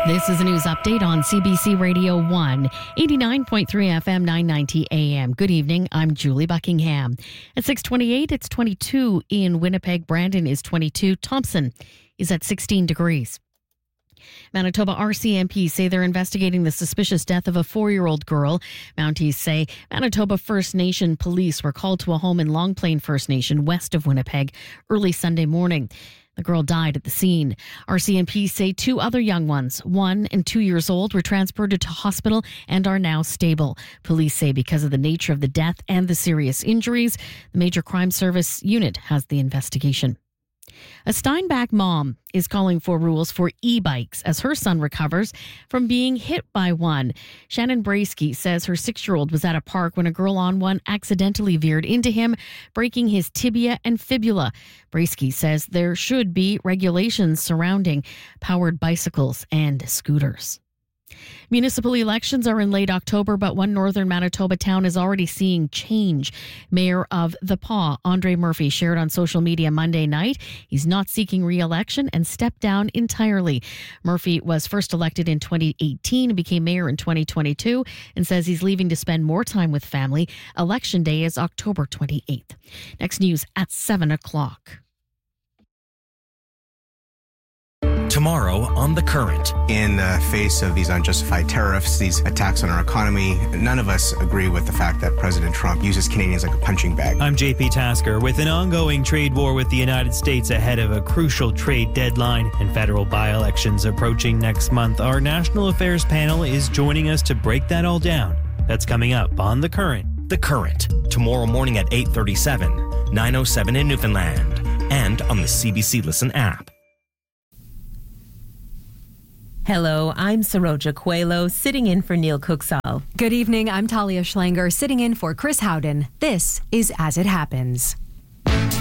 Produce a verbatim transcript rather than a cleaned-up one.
This is a news update on C B C Radio one, eighty-nine point three F M, nine ninety A M. Good evening, I'm Julie Buckingham. At six twenty-eight, it's twenty-two in Winnipeg. Brandon is twenty-two. Thompson is at sixteen degrees. Manitoba R C M P say they're investigating the suspicious death of a four-year-old girl. Mounties say Manitoba First Nation police were called to a home in Long Plain First Nation west of Winnipeg early Sunday morning. The girl died at the scene. R C M P say two other young ones, one and two years old, were transported to hospital and are now stable. Police say because of the nature of the death and the serious injuries, the Major Crime Service unit has the investigation. A Steinbach mom is calling for rules for e-bikes as her son recovers from being hit by one. Shannon Braisky says her six-year-old was at a park when a girl on one accidentally veered into him, breaking his tibia and fibula. Braisky says there should be regulations surrounding powered bicycles and scooters. Municipal elections are in late October, but one northern Manitoba town is already seeing change. Mayor of The Paw, Andre Murphy, shared on social media Monday night he's not seeking re-election and stepped down entirely. Murphy was first elected in twenty eighteen and became mayor in twenty twenty-two and says he's leaving to spend more time with family. Election day is October twenty-eighth. Next news at seven o'clock. Tomorrow on The Current. In the face of these unjustified tariffs, these attacks on our economy, none of us agree with the fact that President Trump uses Canadians like a punching bag. I'm J P Tasker. With an ongoing trade war with the United States ahead of a crucial trade deadline and federal by-elections approaching next month, our National Affairs panel is joining us to break that all down. That's coming up on The Current. The Current, tomorrow morning at eight thirty-seven, nine oh seven in Newfoundland, and on the C B C Listen app. Hello, I'm Saroja Coelho, sitting in for Neil Cooksall. Good evening, I'm Talia Schlanger, sitting in for Chris Howden. This is As It Happens.